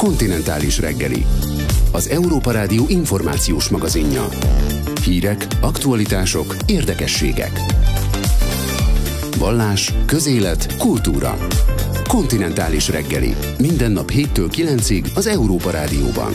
Kontinentális reggeli. Az Európa Rádió információs magazinja. Hírek, aktualitások, érdekességek. Vallás, közélet, kultúra. Kontinentális reggeli. Minden nap 7-től 9-ig az Európa Rádióban.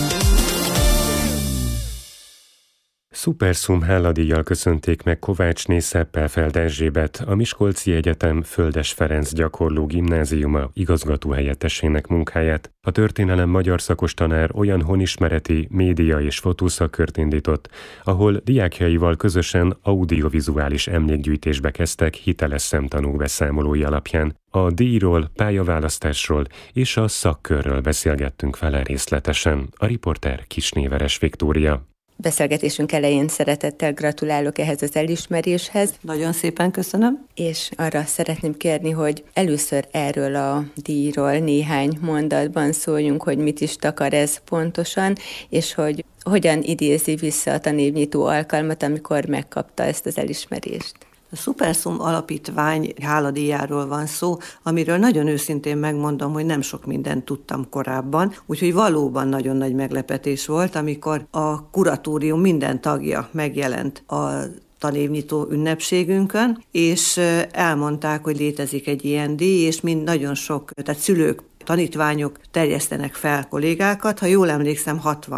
Szuperszum háladíjjal köszönték meg Kovácsné Szeppelfeld Erzsébet, a Miskolci Egyetem Földes Ferenc gyakorló gimnáziuma igazgatóhelyettesének munkáját. A történelem magyar szakos tanár olyan honismereti, média és fotószakkört indított, ahol diákjaival közösen audiovizuális emlékgyűjtésbe kezdtek hiteles szemtanúk beszámolói alapján. A díjról, pályaválasztásról és a szakkörről beszélgettünk vele részletesen. A riporter Kisnéveres Viktória. Beszélgetésünk elején szeretettel gratulálok ehhez az elismeréshez. Nagyon szépen köszönöm. És arra szeretném kérni, hogy először erről a díjról néhány mondatban szóljunk, hogy mit is takar ez pontosan, és hogy hogyan idézi vissza a tanévnyitó alkalmat, amikor megkapta ezt az elismerést. A Szuperszum alapítvány háladíjáról van szó, amiről nagyon őszintén megmondom, hogy nem sok mindent tudtam korábban, úgyhogy valóban nagyon nagy meglepetés volt, amikor a kuratórium minden tagja megjelent a tanévnyitó ünnepségünkön, és elmondták, hogy létezik egy ilyen díj, és mind nagyon sok, tehát szülők, tanítványok terjesztenek fel kollégákat. Ha jól emlékszem,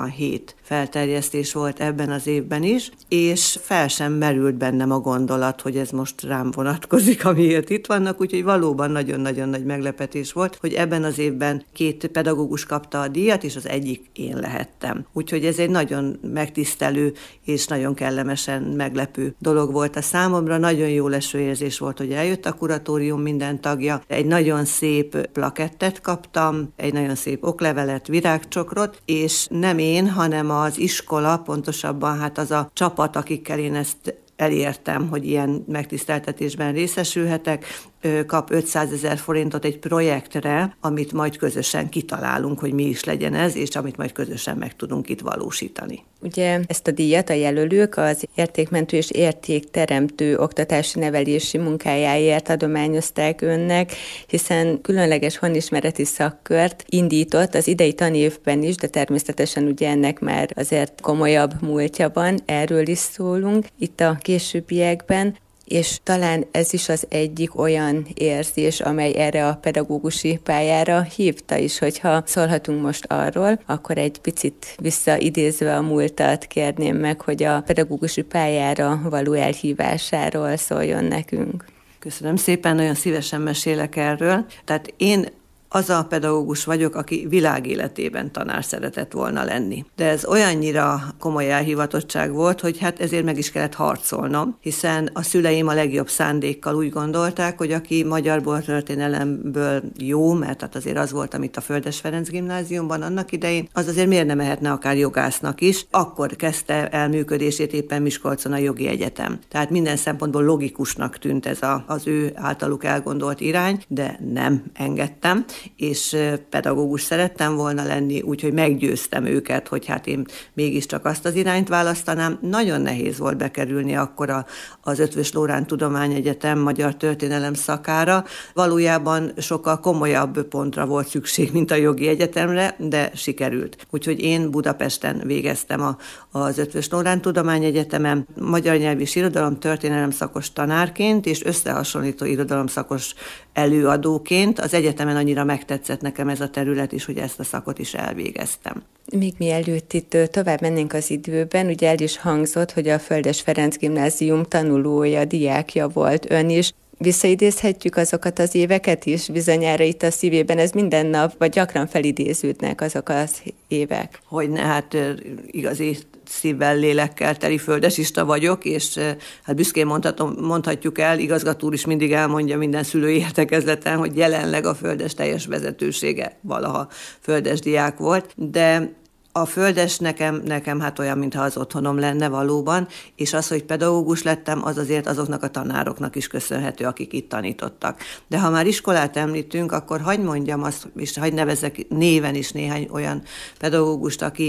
67 felterjesztés volt ebben az évben is, és fel sem merült bennem a gondolat, hogy ez most rám vonatkozik, amiért itt vannak, úgyhogy valóban nagyon-nagyon nagy meglepetés volt, hogy ebben az évben 2 pedagógus kapta a díjat, és az egyik én lehettem. Úgyhogy ez egy nagyon megtisztelő és nagyon kellemesen meglepő dolog volt a számomra. Nagyon jó leső érzés volt, hogy eljött a kuratórium minden tagja. Egy nagyon szép plakettet kaptam, egy nagyon szép oklevelet, virágcsokrot, és nem én, hanem az iskola, pontosabban hát az a csapat, akikkel én ezt elértem, hogy ilyen megtiszteltetésben részesülhetek, kap 500 000 forintot egy projektre, amit majd közösen kitalálunk, hogy mi is legyen ez, és amit majd közösen meg tudunk itt valósítani. Ugye ezt a díjat a jelölők az értékmentő és értékteremtő oktatási nevelési munkájáért adományozták önnek, hiszen különleges honismereti szakkört indított az idei tanévben is, de természetesen ugye ennek már azért komolyabb múltja van, erről is szólunk itt a későbbiekben, és talán ez is az egyik olyan érzés, amely erre a pedagógusi pályára hívta is, hogyha szólhatunk most arról, akkor egy picit visszaidézve a múltat kérném meg, hogy a pedagógusi pályára való elhívásáról szóljon nekünk. Köszönöm szépen, nagyon szívesen mesélek erről. Tehát én az a pedagógus vagyok, aki világéletében tanár szeretett volna lenni. De ez olyannyira komoly elhivatottság volt, hogy hát ezért meg is kellett harcolnom, hiszen a szüleim a legjobb szándékkal úgy gondolták, hogy aki magyarból, történelemből jó, mert hát azért az volt, amit a Földes Ferenc gimnáziumban annak idején, az azért miért nem mehetne akár jogásznak is. Akkor kezdte el működését éppen Miskolcon a jogi egyetem. Tehát minden szempontból logikusnak tűnt ez az ő általuk elgondolt irány, de nem engedtem, és pedagógus szerettem volna lenni, úgyhogy meggyőztem őket, hogy hát én mégiscsak azt az irányt választanám. Nagyon nehéz volt bekerülni akkor az Eötvös Loránd Tudományegyetem magyar történelem szakára. Valójában sokkal komolyabb pontra volt szükség, mint a jogi egyetemre, de sikerült. Úgyhogy én Budapesten végeztem az Eötvös Loránd Tudományegyetemen magyar nyelv és irodalom történelem szakos tanárként, és összehasonlító irodalom szakos előadóként. Az egyetemen annyira megtetszett nekem ez a terület is, hogy ezt a szakot is elvégeztem. Még mielőtt itt tovább mennénk az időben, ugye el is hangzott, hogy a Földes Ferenc gimnázium tanulója, diákja volt ön is. Visszaidézhetjük azokat az éveket is? Bizonyára itt a szívében ez minden nap, vagy gyakran felidéződnek azok az évek. Hogyne, hát igazi szívvel, lélekkel teli földesista vagyok, és hát büszkén mondhatjuk el, igazgató úr is mindig elmondja minden szülői értekezleten, hogy jelenleg a Földes teljes vezetősége valaha földes diák volt, de a Földes nekem hát olyan, mintha az otthonom lenne valóban, és az, hogy pedagógus lettem, az azért azoknak a tanároknak is köszönhető, akik itt tanítottak. De ha már iskolát említünk, akkor hadd mondjam azt, és hadd nevezzek néven is néhány olyan pedagógust, aki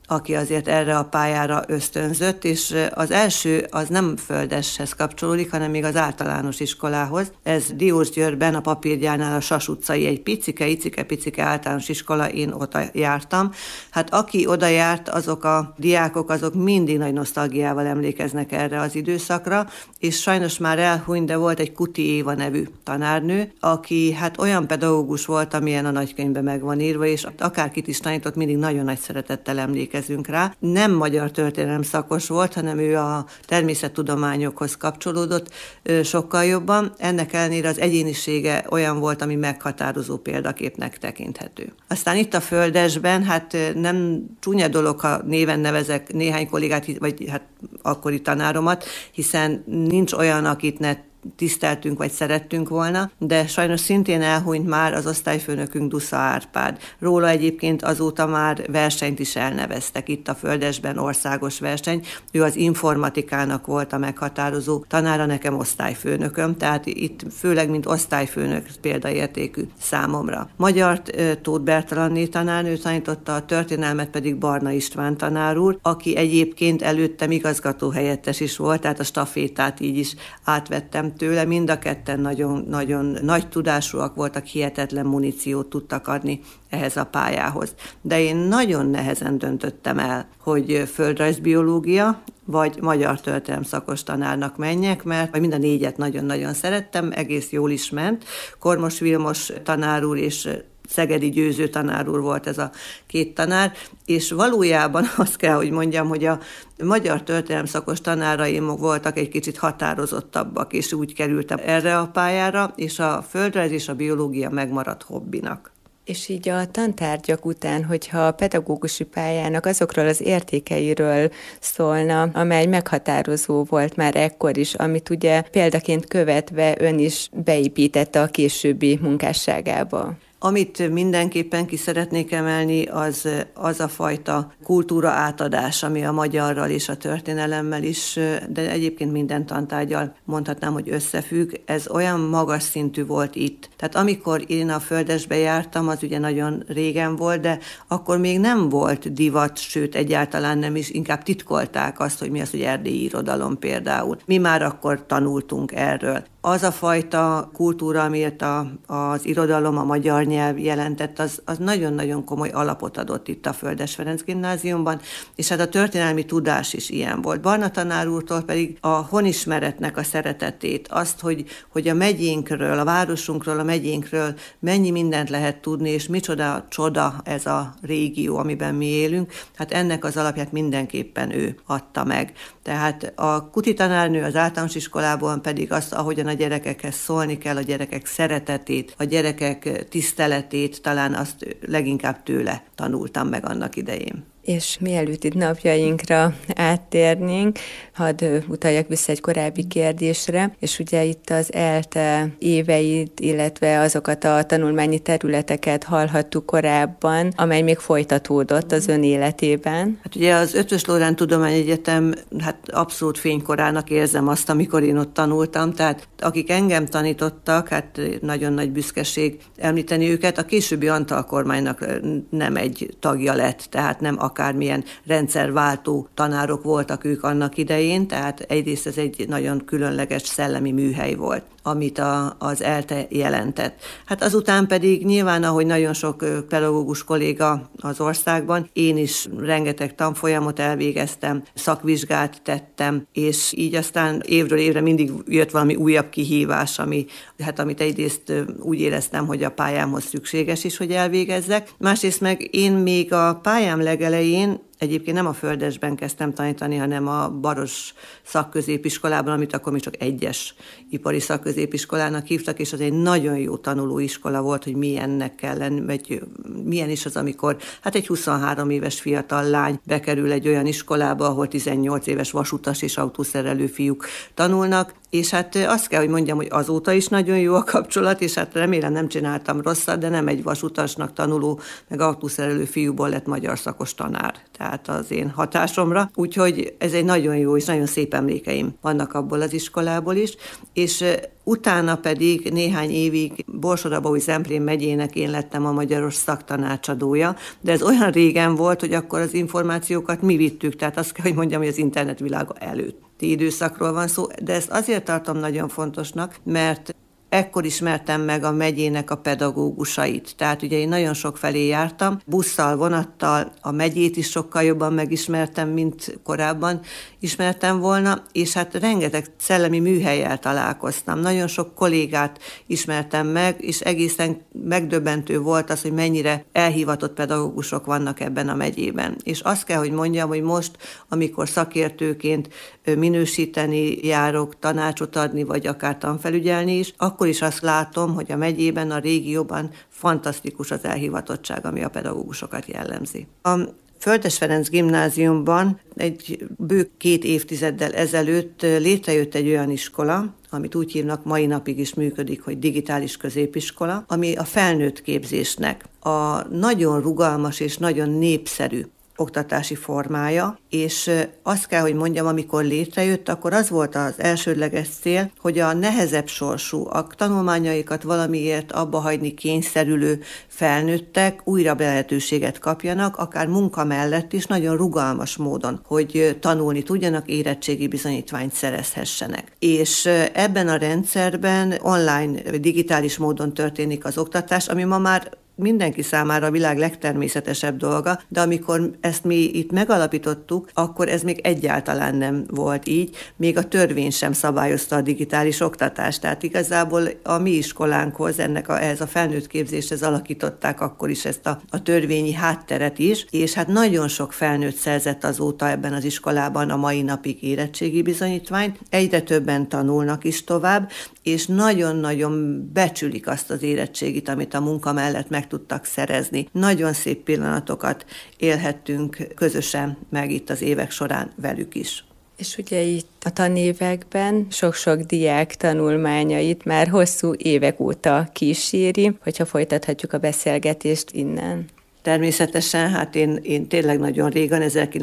aki azért erre a pályára ösztönzött, és az első az nem Földeshez kapcsolódik, hanem még az általános iskolához. Ez Diósgyőrben, a Papírgyárnál a Sas utcai egy picike általános iskola, én oda jártam. Hát aki oda járt, azok a diákok, azok mindig nagy nosztalgiával emlékeznek erre az időszakra, és sajnos már elhunyt, de volt egy Kuti Éva nevű tanárnő, aki hát olyan pedagógus volt, amilyen a nagykönyvben meg van írva, és akárkit is tanított, mindig nagyon nagy szeretettel emlékezünk rá. Nem magyar történelem szakos volt, hanem ő a természettudományokhoz kapcsolódott sokkal jobban. Ennek ellenére az egyénisége olyan volt, ami meghatározó példaképnek tekinthető. Aztán itt a Földesben, hát nem csúnya dolog, ha néven nevezek néhány kollégát, vagy hát akkori tanáromat, hiszen nincs olyan, akit ne tiszteltünk vagy szerettünk volna, de sajnos szintén elhunyt már az osztályfőnökünk, Dusza Árpád. Róla egyébként azóta már versenyt is elneveztek itt a Földesben, országos verseny. Ő az informatikának volt a meghatározó tanára, nekem osztályfőnököm, tehát itt főleg mint osztályfőnök példaértékű számomra. Magyart Tóth Bertalanné tanárnő tanította, a történelmet pedig Barna István tanár úr, aki egyébként előttem igazgatóhelyettes is volt, tehát a stafétát így is átvettem tőle, mind a ketten nagyon nagy tudásúak voltak, hihetetlen muníciót tudtak adni ehhez a pályához. De én nagyon nehezen döntöttem el, hogy földrajzbiológia vagy magyar történelem szakos tanárnak menjek, mert mind a négyet nagyon-nagyon szerettem, egész jól is ment. Kormos Vilmos tanár úr és Szegedi Győző tanár úr volt ez a két tanár, és valójában azt kell, hogy mondjam, hogy a magyar történelem szakos tanáraim voltak egy kicsit határozottabbak, és úgy kerültem erre a pályára, és a földrajz és a biológia megmaradt hobbinak. És így a tantárgyak után, hogyha a pedagógusi pályának azokról az értékeiről szólna, amely meghatározó volt már ekkor is, amit ugye példaként követve ön is beépítette a későbbi munkásságába. Amit mindenképpen ki szeretnék emelni, az a fajta kultúra átadás, ami a magyarral és a történelemmel is, de egyébként minden tantárggyal mondhatnám, hogy összefügg. Ez olyan magas szintű volt itt. Tehát amikor én a Földesbe jártam, az ugye nagyon régen volt, de akkor még nem volt divat, sőt egyáltalán nem is, inkább titkolták azt, hogy mi az, hogy erdélyi irodalom például. Mi már akkor tanultunk erről. Az a fajta kultúra, amit az irodalom, a magyar nyelv jelentett, az nagyon-nagyon komoly alapot adott itt a Földes Ferenc Gimnáziumban, és hát a történelmi tudás is ilyen volt. Barna tanár úrtól pedig a honismeretnek a szeretetét, azt, hogy a megyénkről, a városunkról, a megyénkről mennyi mindent lehet tudni, és micsoda csoda ez a régió, amiben mi élünk, hát ennek az alapját mindenképpen ő adta meg. Tehát a Kuti tanárnő az általános iskolában pedig azt, ahogyan a gyerekekhez szólni kell, a gyerekek szeretetét, a gyerekek tiszteletét, talán azt leginkább tőle tanultam meg annak idején. És mielőtt itt napjainkra áttérnénk, hadd utaljak vissza egy korábbi kérdésre, és ugye itt az ELTE éveit, illetve azokat a tanulmányi területeket hallhattuk korábban, amely még folytatódott az ön életében. Hát ugye az Eötvös Loránd Tudományegyetem, hát abszolút fénykorának érzem azt, amikor én ott tanultam, tehát akik engem tanítottak, hát nagyon nagy büszkeség említeni őket, a későbbi Antal kormánynak nem egy tagja lett, tehát nem akármilyen rendszerváltó tanárok voltak ők annak idején, tehát egyrészt ez egy nagyon különleges szellemi műhely volt, amit az ELTE jelentett. Hát azután pedig nyilván, ahogy nagyon sok pedagógus kolléga az országban, én is rengeteg tanfolyamot elvégeztem, szakvizsgát tettem, és így aztán évről évre mindig jött valami újabb kihívás, amit egyrészt úgy éreztem, hogy a pályámhoz szükséges is, hogy elvégezzek. Másrészt meg én még a pályám legelején egyébként nem a Földesben kezdtem tanítani, hanem a Baros szakközépiskolában, amit akkor még csak egyes ipari szakközépiskolának hívtak, és az egy nagyon jó tanulóiskola volt, hogy milyennek kell lenni, vagy milyen is az, amikor hát egy 23 éves fiatal lány bekerül egy olyan iskolába, ahol 18 éves vasutas és autószerelő fiúk tanulnak, És hát azt kell, hogy mondjam, hogy azóta is nagyon jó a kapcsolat, és hát remélem nem csináltam rosszat, de nem egy vasutasnak tanuló, meg autószerelő fiúból lett magyar szakos tanár, tehát az én hatásomra. Úgyhogy ez egy nagyon jó és nagyon szép emlékeim vannak abból az iskolából is, és utána pedig néhány évig Borsod-Abaúj-Zemplén megyének én lettem a magyaros szaktanácsadója, de ez olyan régen volt, hogy akkor az információkat mi vittük, tehát azt kell, hogy mondjam, hogy az internet világa előtti időszakról van szó, de ezt azért tartom nagyon fontosnak, mert ekkor ismertem meg a megyének a pedagógusait. Tehát ugye én nagyon sok felé jártam, busszal, vonattal, a megyét is sokkal jobban megismertem, mint korábban ismertem volna, és hát rengeteg szellemi műhellyel találkoztam. Nagyon sok kollégát ismertem meg, és egészen megdöbbentő volt az, hogy mennyire elhivatott pedagógusok vannak ebben a megyében. És azt kell, hogy mondjam, hogy most, amikor szakértőként minősíteni járok, tanácsot adni, vagy akár tanfelügyelni is, akkor is azt látom, hogy a megyében, a régióban fantasztikus az elhivatottság, ami a pedagógusokat jellemzi. A Földes Ferenc gimnáziumban egy bő 2 évtizeddel ezelőtt létrejött egy olyan iskola, amit úgy hívnak, mai napig is működik, hogy digitális középiskola, ami a felnőtt képzésnek a nagyon rugalmas és nagyon népszerű oktatási formája, és azt kell, hogy mondjam, amikor létrejött, akkor az volt az elsődleges cél, hogy a nehezebb sorsú, a tanulmányaikat valamiért abba hagyni kényszerülő felnőttek újra lehetőséget kapjanak, akár munka mellett is nagyon rugalmas módon, hogy tanulni tudjanak, érettségi bizonyítványt szerezhessenek. És ebben a rendszerben online, digitális módon történik az oktatás, ami ma már mindenki számára a világ legtermészetesebb dolga, de amikor ezt mi itt megalapítottuk, akkor ez még egyáltalán nem volt így, még a törvény sem szabályozta a digitális oktatást, tehát igazából a mi iskolánkhoz, ehhez a felnőtt képzéshez alakították akkor is ezt a törvényi hátteret is, és hát nagyon sok felnőtt szerzett azóta ebben az iskolában a mai napig érettségi bizonyítványt, egyre többen tanulnak is tovább, és nagyon-nagyon becsülik azt az érettségit, amit a munka mellett meg tudtak szerezni. Nagyon szép pillanatokat élhettünk közösen meg itt az évek során velük is. És ugye itt a tanévekben sok-sok diák tanulmányait már hosszú évek óta kíséri, hogyha folytathatjuk a beszélgetést innen. Természetesen, hát én tényleg nagyon régen,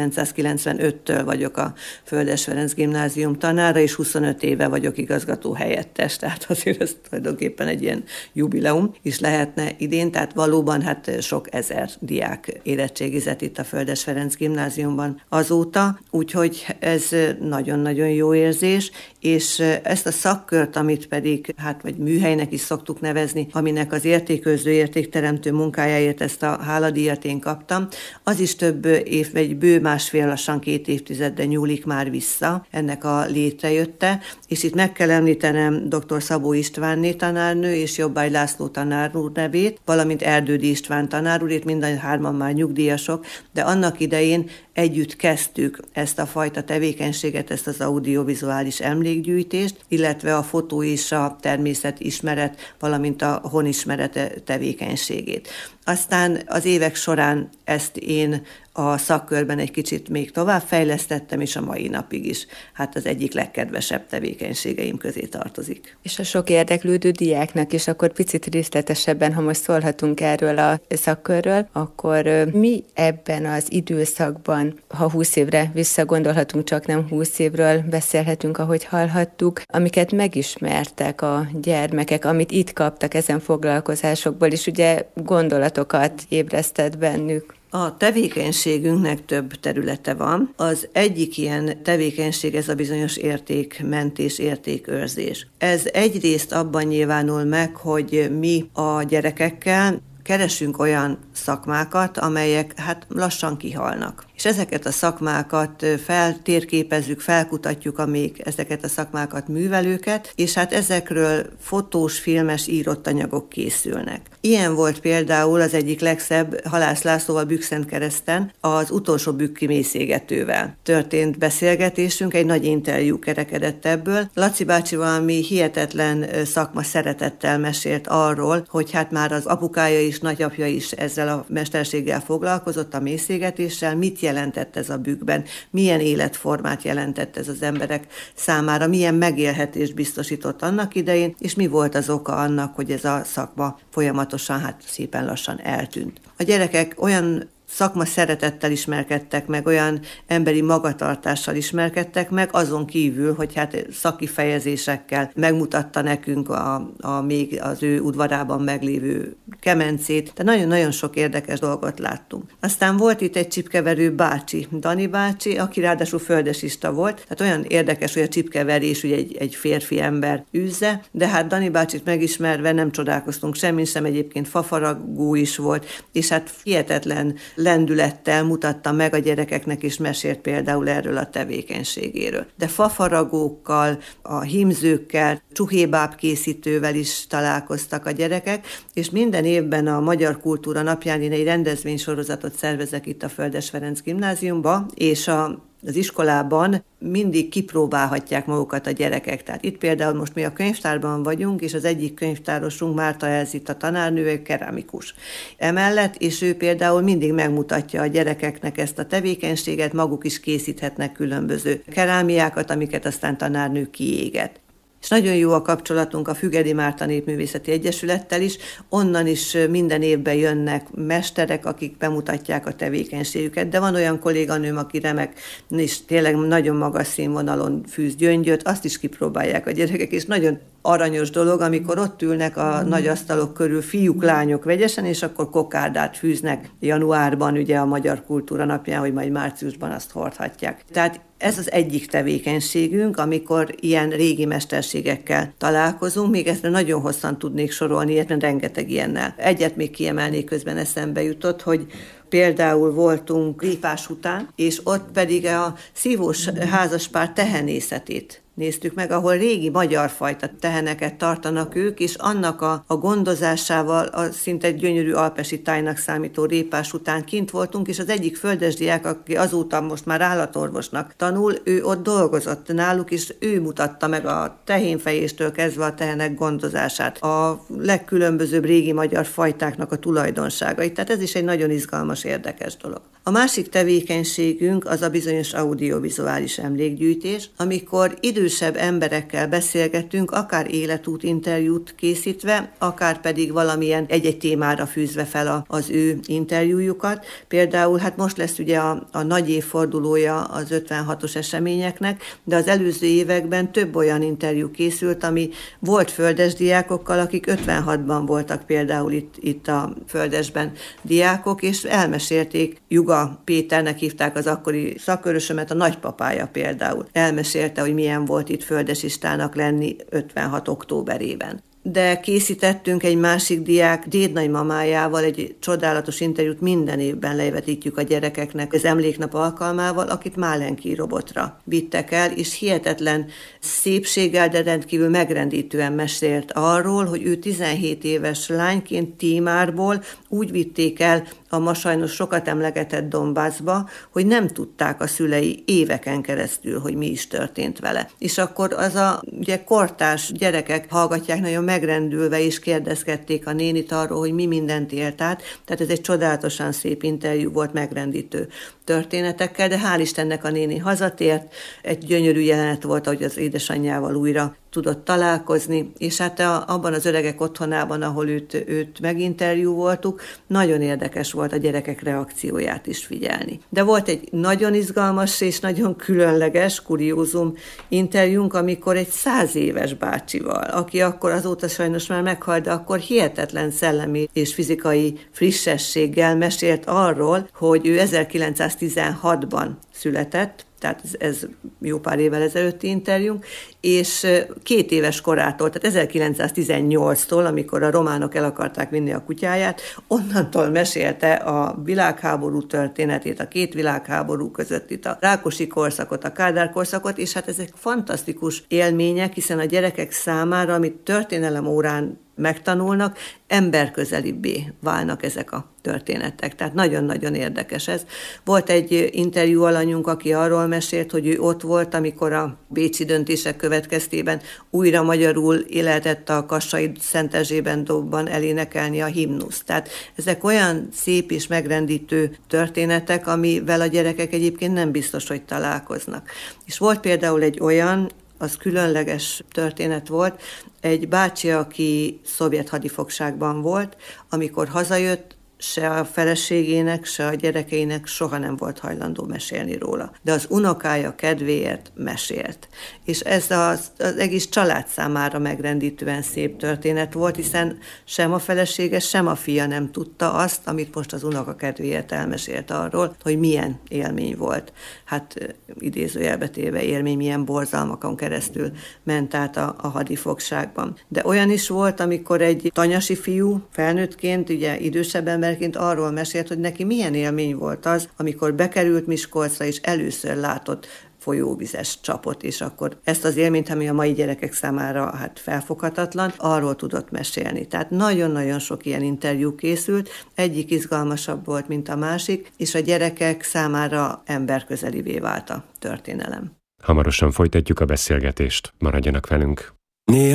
1995-től vagyok a Földes Ferenc gimnázium tanára, és 25 éve vagyok igazgató helyettes, tehát azért ez tulajdonképpen egy ilyen jubileum is lehetne idén, tehát valóban hát sok ezer diák érettségizett itt a Földes Ferenc gimnáziumban azóta, úgyhogy ez nagyon-nagyon jó érzés, és ezt a szakkört, amit pedig, vagy műhelynek is szoktuk nevezni, aminek az értéköző, értékteremtő munkájáért ezt a háladíjat én kaptam, az is több év, egy bő másfél, lassan 2 évtizedre nyúlik már vissza ennek a létrejötte, és itt meg kell említenem dr. Szabó Istvánné tanárnő és Jobbágy László tanár úr nevét, valamint Erdődi István tanár úr, itt mind a hárman már nyugdíjasok, de annak idején együtt kezdtük ezt a fajta tevékenységet, ezt az audiovizuális emlékgyűjtést, illetve a fotó és a természetismeret, valamint a honismeret tevékenységét. Aztán az évek során ezt én a szakkörben egy kicsit még tovább fejlesztettem, és a mai napig is az egyik legkedvesebb tevékenységeim közé tartozik. És a sok érdeklődő diáknak is akkor picit részletesebben, ha most szólhatunk erről a szakkörről, akkor mi ebben az időszakban, ha 20 évre visszagondolhatunk, csak nem 20 évről beszélhetünk, ahogy hallhattuk, amiket megismertek a gyermekek, amit itt kaptak ezen foglalkozásokból, és ugye gondolatokat ébresztett bennük. A tevékenységünknek több területe van. Az egyik ilyen tevékenység ez a bizonyos értékmentés, értékőrzés. Ez egyrészt abban nyilvánul meg, hogy mi a gyerekekkel keresünk olyan szakmákat, amelyek lassan kihalnak. És ezeket a szakmákat feltérképezzük, felkutatjuk, amíg ezeket a szakmákat művelőket, és ezekről fotós, filmes, írott anyagok készülnek. Ilyen volt például az egyik legszebb Halász Lászlóval Bükkszentkereszten az utolsó bükkimészégetővel történt beszélgetésünk, egy nagy interjú kerekedett ebből. Laci bácsi valami hihetetlen szakma szeretettel mesélt arról, hogy már az apukája is, nagyapja is ezzel a mesterséggel foglalkozott, a mészégetéssel, mit jelent jelentett ez a bükkben, milyen életformát jelentett ez az emberek számára, milyen megélhetést biztosított annak idején, és mi volt az oka annak, hogy ez a szakma folyamatosan, szépen lassan eltűnt. A gyerekek olyan szakma szeretettel ismerkedtek meg, olyan emberi magatartással ismerkedtek meg, azon kívül, hogy szakifejezésekkel megmutatta nekünk még az ő udvarában meglévő kemencét. De nagyon-nagyon sok érdekes dolgot láttunk. Aztán volt itt egy csipkeverő bácsi, Dani bácsi, aki ráadásul földesista volt. Tehát olyan érdekes, hogy a csipkeverés ugye egy férfi ember űzze, de Dani bácsit megismerve nem csodálkoztunk semmin sem, egyébként fafaragó is volt, és hihetetlen lendülettel mutatta meg a gyerekeknek, és mesélt például erről a tevékenységéről. De fafaragókkal, a hímzőkkel, csuhébáb készítővel is találkoztak a gyerekek, és minden évben a Magyar Kultúra Napján én egy rendezvénysorozatot szervezek itt a Földes Ferenc Gimnáziumba, és az iskolában mindig kipróbálhatják magukat a gyerekek. Tehát itt például most mi a könyvtárban vagyunk, és az egyik könyvtárosunk, Márta Elzita a tanárnő, egy keramikus emellett, és ő például mindig megmutatja a gyerekeknek ezt a tevékenységet, maguk is készíthetnek különböző kerámiákat, amiket aztán tanárnő kiéget. És nagyon jó a kapcsolatunk a Fügedi Márta Népművészeti Egyesülettel is, onnan is minden évben jönnek mesterek, akik bemutatják a tevékenységüket, de van olyan kolléganőm, aki remek, és tényleg nagyon magas színvonalon fűz gyöngyöt, azt is kipróbálják a gyerekek, és nagyon aranyos dolog, amikor ott ülnek a nagy asztalok körül fiúk, lányok vegyesen, és akkor kokárdát fűznek januárban, ugye a Magyar Kultúra Napján, hogy majd márciusban azt hordhatják. Tehát ez az egyik tevékenységünk, amikor ilyen régi mesterségekkel találkozunk, még ezt nagyon hosszan tudnék sorolni, illetve rengeteg ilyennel. Egyet még kiemelnék, közben eszembe jutott, hogy például voltunk Répás után, és ott pedig a szívós házaspár tehenészetét néztük meg, ahol régi magyar fajta teheneket tartanak ők, és annak a gondozásával a szinte egy gyönyörű alpesi tájnak számító Répás után kint voltunk, és az egyik földesdiák, aki azóta most már állatorvosnak tanul, ő ott dolgozott náluk, és ő mutatta meg a tehénfejéstől kezdve a tehenek gondozását, a legkülönbözőbb régi magyar fajtáknak a tulajdonságait. Tehát ez is egy nagyon izgalmas, érdekes dolog. A másik tevékenységünk az a bizonyos audiovizuális emlékgyűjtés, amikor idősebb emberekkel beszélgetünk, akár életútinterjút készítve, akár pedig valamilyen egy-egy témára fűzve fel az ő interjújukat. Például most lesz ugye a nagy évfordulója az 56-os eseményeknek, de az előző években több olyan interjú készült, ami volt földes diákokkal, akik 56-ban voltak például itt a Földesben diákok, és elmesélték, Juga Péternek hívták az akkori szakkörösömet, a nagypapája például. Elmesélte, hogy milyen volt itt földesistának lenni 56. októberében. De készítettünk egy másik diák dédnagymamájával egy csodálatos interjút, minden évben levetítjük a gyerekeknek az emléknap alkalmával, akit Málenki robotra vittek el, és hihetetlen szépséggel, de rendkívül megrendítően mesélt arról, hogy ő 17 éves lányként Tímárból úgy vitték el a ma sajnos sokat emlegetett Donbassba, hogy nem tudták a szülei éveken keresztül, hogy mi is történt vele. És akkor ugye kortárs gyerekek hallgatják nagyon megrendülve, és kérdezgették a nénit arról, hogy mi mindent élt át. Tehát ez egy csodálatosan szép interjú volt, megrendítő történetekkel, de hál' Istennek a néni hazatért, egy gyönyörű jelenet volt, ahogy az édesanyjával újra tudott találkozni, és abban az öregek otthonában, ahol őt meginterjú voltuk, nagyon érdekes volt a gyerekek reakcióját is figyelni. De volt egy nagyon izgalmas és nagyon különleges, kuriózum interjúnk, amikor egy 100 éves bácsival, aki akkor azóta sajnos már meghalt, de akkor hihetetlen szellemi és fizikai frissességgel mesélt arról, hogy ő 1916-ban született, tehát ez jó pár évvel ezelőtti interjúnk, és 2 éves korától, tehát 1918-tól, amikor a románok el akarták vinni a kutyáját, onnantól mesélte a világháború történetét, a 2 világháború között itt a Rákosi korszakot, a Kádár korszakot, és ezek fantasztikus élmények, hiszen a gyerekek számára, amit történelem órán megtanulnak, emberközelibbé válnak ezek a történetek. Tehát nagyon-nagyon érdekes ez. Volt egy interjú alanyunk, aki arról mesélt, hogy ő ott volt, amikor a bécsi döntések következtében újra magyarul lehetett a Kassai Szent Erzsébet dobban elénekelni a himnuszt. Tehát ezek olyan szép és megrendítő történetek, amivel a gyerekek egyébként nem biztos, hogy találkoznak. És volt például egy olyan, az különleges történet volt, egy bácsi, aki szovjet hadifogságban volt, amikor hazajött, se a feleségének, se a gyerekeinek soha nem volt hajlandó mesélni róla. De az unokája kedvéért mesélt. És ez az egész család számára megrendítően szép történet volt, hiszen sem a felesége, sem a fia nem tudta azt, amit most az unoka kedvéért elmesélt arról, hogy milyen élmény volt. Hát idézőjelbe téve élmény, milyen borzalmakon keresztül ment át a hadifogságban. De olyan is volt, amikor egy tanyasi fiú felnőttként, ugye idősebb ember arról mesélt, hogy neki milyen élmény volt az, amikor bekerült Miskolcra, és először látott folyóvizes csapot, és akkor ezt az élményt, ami a mai gyerekek számára hát felfoghatatlan, arról tudott mesélni. Tehát nagyon-nagyon sok ilyen interjú készült, egyik izgalmasabb volt, mint a másik, és a gyerekek számára emberközelivé vált a történelem. Hamarosan folytatjuk a beszélgetést. Maradjanak velünk!